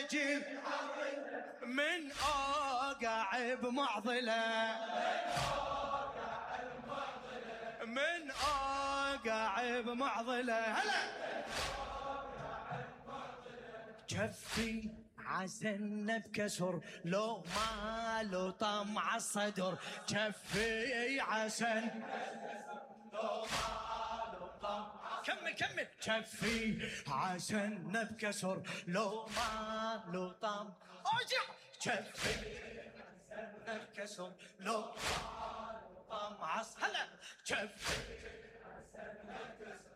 اجيب من اوقع بمعضله، من اوقع بمعضله. هلا جفي عسن بكسر لو ما له طمع الصدر، جفي عسن لو ما له طمع. كمل كمل. جفي عسن بكسر لو ما له طمع. ارجع. جفي عسن بكسر لو ما له طمع. هلا جفي عسن بكسر